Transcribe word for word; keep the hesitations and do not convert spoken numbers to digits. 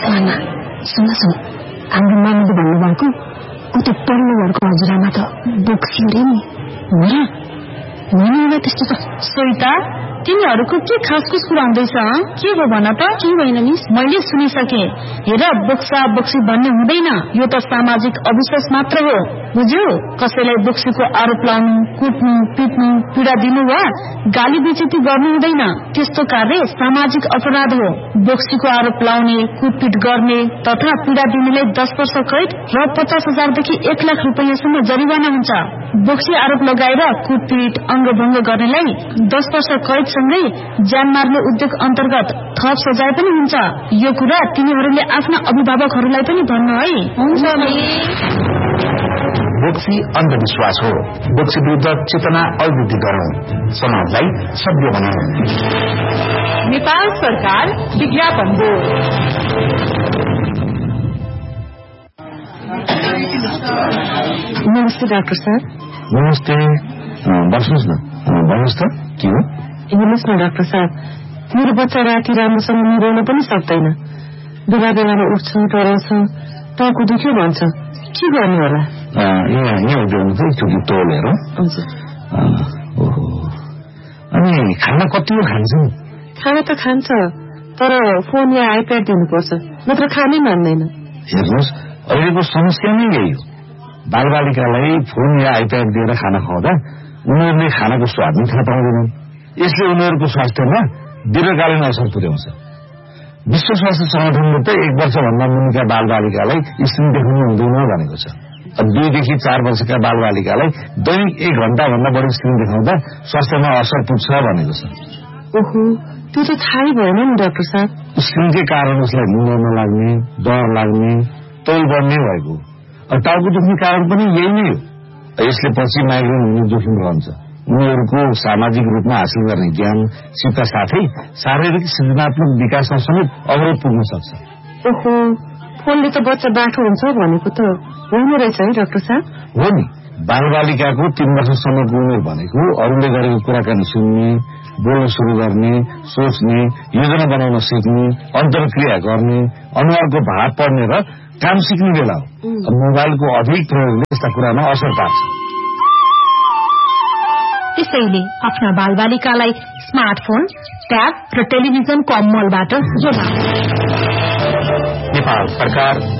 आमा सुन सुन हाम्रो मामाले भन्नुभएको ऊ त पढ्नु घरको हजुरआमा त बोक्सी रे नि होइन त्यस्तो त सविता तिमीहरूको के खासखुस कुरा हुँदैछ के हो भन त के भएन मिस मैले सुनिसके हेर बोक्सा बोक्सी भन्ने हुँदैन यो त सामाजिक अविश्वास मात्र हो बुझ्यौ कसैलाई बोक्सीको आरोप लाउनु कुट्नु पिट्नु पीडा दिनु वा गाली बेइज्जती गर्नु हुँदैन त्यस्तो कार्य सामाजिक अपराध हो बोक्सीको आरोप लाउने कुटपिट गर्ने तथा पीडा दिनेलाई दस वर्ष कैद र पचास हजारदेखि एक लाख रुपियाँसम्म जरिवाना हुन्छ बोक्सी आरोप लगाएर कुटपिट अङ्गभङ्ग गर्नेलाई दस वर्ष कैद सँगै ज्यान मार्ने उद्योग अन्तर्गत थप सजाय पनि हुन्छ यो कुरा तिनीहरूले आफ्ना अभिभावकहरूलाई पनि भन्नु है हुन्छ बोक्सी अन्धविश्वास हो बोक्सी विरुद्ध चेतना अभिवृद्धि गरौं समाजलाई सभ्य बनाऊ नेपाल सरकार विज्ञापन बोर्ड नमस्ते डाक्टर साहब नमस्ते बस्नुहोस् न भन्नुहोस् त के हो हेर्नुहोस् न डाक्टर साहब मेरो बच्चा राति राम्रोसँग निभाउन पनि सक्दैन बेला बेलामा उठ्छ डराउँछ टाउको दुख्यो भन्छ के गर्नु होला यहाँ यहाँ उठाउनु चाहिँ एकचोटि तोलेर अनि खाना कति खान्छ खाना त खान्छ तर फोन या आइप्याड दिनुपर्छ नत्र खानै मान्दैन हेर्नुहोस् अहिलेको समस्या नै यही हो बालबालिकालाई फोन या आइप्याड दिएर खाना खुवाउँदा उनीहरूले खानाको स्वाद नै थाहा पाउँदैनन् यसले उनीहरूको स्वास्थ्यमा दीर्घकालीन असर पुर्याउँछ विश्व स्वास्थ्य संगठनले त एक वर्षभन्दा मुनिका बालबालिकालाई स्क्रिन देखाउनु हुँदैन भनेको छ दुईदेखि चार वर्षका बालबालिकालाई दैनिक एक घण्टा भन्दा बढी स्क्रिन देखाउँदा स्वास्थ्यमा असर पुग्छ भनेको छ ओहो त्यो त थाहै भएन नि डाक्टर साहब स्क्रिनकै कारण उसलाई निन्द्रा नलाग्ने डर लाग्ने तौल बढ्ने भएको टाउको दुख्ने कारण पनि यही नै हो यसले पछि माइग्रेन हुने जोखिम रहन्छ उनीहरूको सामाजिक रूपमा हासिल गर्ने ज्ञान सिपका साथै शारीरिक सृजनात्मक विकासमा समेत अवरोध पुग्न सक्छ ओहो फोनले त बच्चा बाठो हुन्छ भनेको त होइन रहेछ है डाक्टर साहब हो नि बालबालिकाको तीन वर्षसम्मको उमेर भनेको अरूले गरेको कुराकानी सुन्ने बोल्न शुरू गर्ने सोच्ने योजना बनाउन सिक्ने अन्तर्क्रिया गर्ने अनुहारको भाव पढ्ने र काम सिक्ने बेला हो मोबाइलको अधिक प्रयोगले यस्ता कुरामा असर पार्छ त्यसैले आफ्ना बालबालिकालाई स्मार्टफोन ट्याब र टेलिभिजनको अमलबाट जोड्नु नेपाल सरकार